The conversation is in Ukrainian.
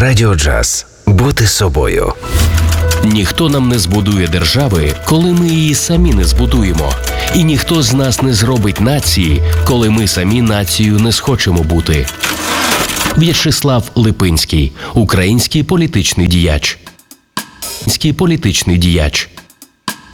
Радіо Джаз. Бути собою. Ніхто нам не збудує держави, коли ми її самі не збудуємо. І ніхто з нас не зробить нації, коли ми самі нацією не схочемо бути. В'ячеслав Липинський, український політичний діяч.